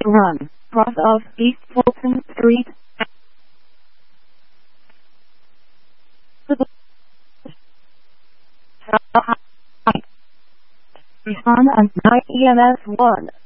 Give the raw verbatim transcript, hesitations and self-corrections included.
Run, cross of East Fulton Street. Respond and nine E M S one.